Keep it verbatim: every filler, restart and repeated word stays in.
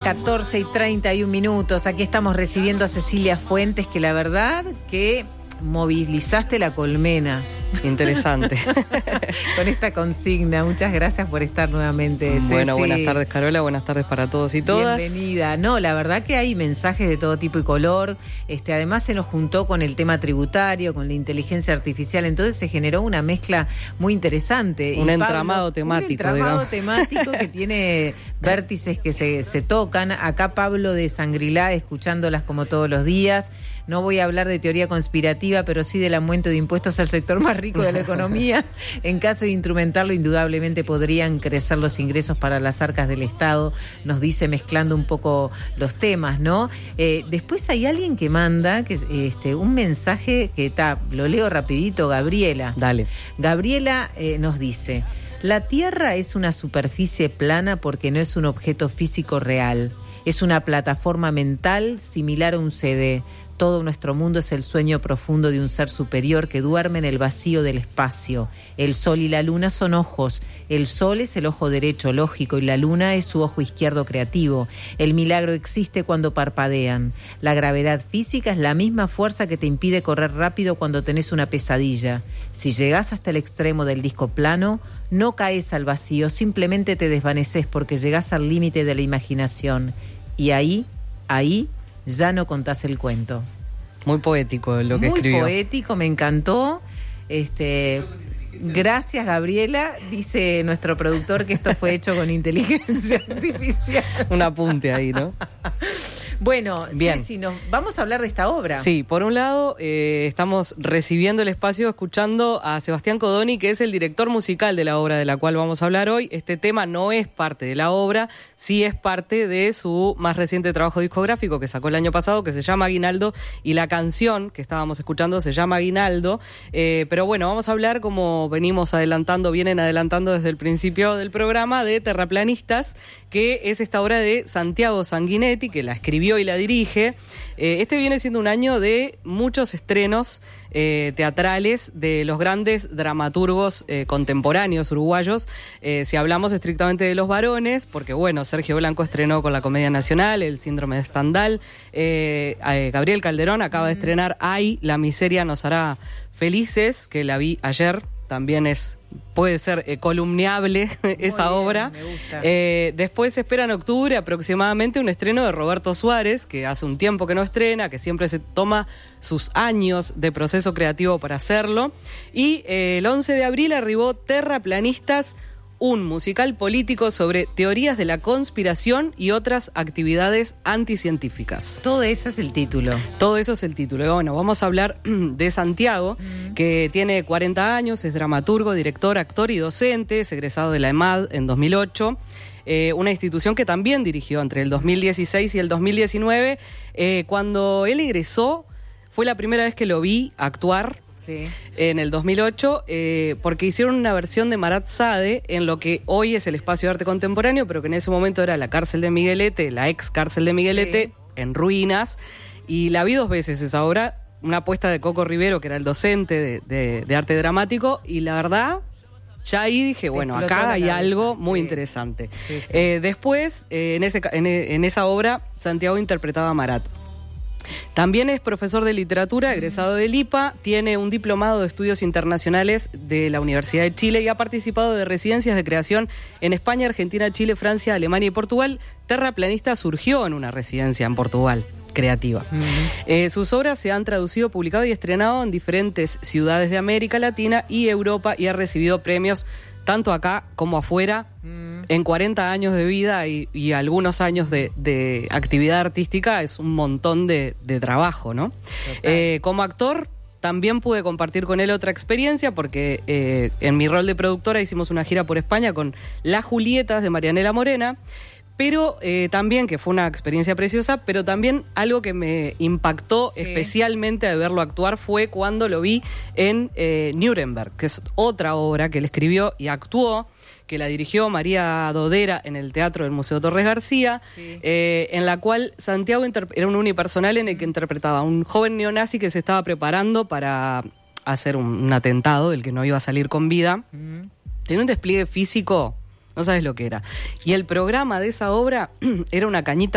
catorce y treinta y un minutos. Aquí estamos recibiendo a Cecilia Fuentes, que la verdad que movilizaste la colmena. Interesante. Con esta consigna. Muchas gracias por estar nuevamente, Bueno, Ceci. buenas tardes, Carola. Buenas tardes para todos y todas. Bienvenida. No, la verdad que hay mensajes de todo tipo y color. Este, además se nos juntó con el tema tributario, con la inteligencia artificial. Entonces se generó una mezcla muy interesante. Un y entramado Pablo, temático, Un entramado digamos. temático que tiene vértices que se, se tocan. Acá Pablo de Sangrilá, escuchándolas como todos los días. No voy a hablar de teoría conspirativa, pero sí del aumento de impuestos al sector más rico de la economía. En caso de instrumentarlo, indudablemente podrían crecer los ingresos para las arcas del Estado, nos dice, mezclando un poco los temas, ¿no? Eh, después hay alguien que manda que este, un mensaje que está, lo leo rapidito, Gabriela. Dale. Gabriela eh, nos dice: la Tierra es una superficie plana porque no es un objeto físico real. Es una plataforma mental similar a un C D. Todo nuestro mundo es el sueño profundo de un ser superior que duerme en el vacío del espacio. El sol y la luna son ojos. El sol es el ojo derecho lógico y la luna es su ojo izquierdo creativo. El milagro existe cuando parpadean. La gravedad física es la misma fuerza que te impide correr rápido cuando tenés una pesadilla. Si llegás hasta el extremo del disco plano, no caes al vacío, simplemente te desvaneces porque llegás al límite de la imaginación. Y ahí, ahí... ya no contás el cuento. Muy poético lo que Muy escribió. Muy poético, me encantó. Este, gracias, Gabriela. Dice nuestro productor que esto fue hecho con inteligencia artificial. Un apunte ahí, ¿no? Bueno, bien. Ceci, nos vamos a hablar de esta obra. Sí, por un lado, eh, estamos recibiendo el espacio escuchando a Sebastián Codoni, que es el director musical de la obra de la cual vamos a hablar hoy. Este tema no es parte de la obra, sí es parte de su más reciente trabajo discográfico que sacó el año pasado, que se llama Aguinaldo, y la canción que estábamos escuchando se llama Aguinaldo. Eh, pero bueno, vamos a hablar, como venimos adelantando, vienen adelantando desde el principio del programa, de Terraplanistas, que es esta obra de Santiago Sanguinetti, que la escribió y la dirige. Eh, este viene siendo un año de muchos estrenos eh, teatrales de los grandes dramaturgos eh, contemporáneos uruguayos. Eh, si hablamos estrictamente de los varones, porque bueno, Sergio Blanco estrenó con la Comedia Nacional El Síndrome de Stendhal. Eh, eh, Gabriel Calderón acaba de estrenar Ay, la miseria nos hará felices, que la vi ayer. También es, puede ser eh, columniable esa bien, obra. me gusta. Eh, después se espera en octubre aproximadamente un estreno de Roberto Suárez, que hace un tiempo que no estrena, que siempre se toma sus años de proceso creativo para hacerlo. Y eh, el once de abril arribó Terraplanistas, un musical político sobre teorías de la conspiración y otras actividades anticientíficas. Todo eso es el título. Todo eso es el título. Y bueno, vamos a hablar de Santiago, mm. que tiene cuarenta años, es dramaturgo, director, actor y docente, es egresado de la EMAD en dos mil ocho. Eh, una institución que también dirigió entre el dos mil dieciséis y el dos mil diecinueve. Eh, cuando él egresó, fue la primera vez que lo vi actuar. Sí. En el dos mil ocho, eh, porque hicieron una versión de Marat Sade en lo que hoy es el Espacio de Arte Contemporáneo, pero que en ese momento era la cárcel de Miguelete, la ex cárcel de Miguelete, sí, en ruinas. Y la vi dos veces esa obra, una apuesta de Coco Rivero, que era el docente de, de, de arte dramático, y la verdad, ya ahí dije, Te bueno, explotó acá la hay cabeza, algo muy sí. interesante. Sí, sí. Eh, después, eh, en, ese, en, en esa obra, Santiago interpretaba a Marat. También es profesor de literatura, egresado del I P A, tiene un diplomado de estudios internacionales de la Universidad de Chile y ha participado de residencias de creación en España, Argentina, Chile, Francia, Alemania y Portugal. Terraplanista surgió en una residencia en Portugal, creativa. Uh-huh. Eh, sus obras se han traducido, publicado y estrenado en diferentes ciudades de América Latina y Europa y ha recibido premios tanto acá como afuera, mm. en cuarenta años de vida y, y algunos años de, de actividad artística. Es un montón de, de trabajo, ¿no? Eh, como actor, también pude compartir con él otra experiencia porque eh, en mi rol de productora hicimos una gira por España con Las Julietas de Marianela Morena. Pero eh, también, que fue una experiencia preciosa, pero también algo que me impactó sí. especialmente de verlo actuar fue cuando lo vi en eh, Nuremberg, que es otra obra que él escribió y actuó, que la dirigió María Dodera en el Teatro del Museo Torres García, sí. eh, en la cual Santiago interp- era un unipersonal en el que interpretaba a un joven neonazi que se estaba preparando para hacer un, un atentado del que no iba a salir con vida. Mm. Tenía un despliegue físico... No sabes lo que era. Y el programa de esa obra era una cañita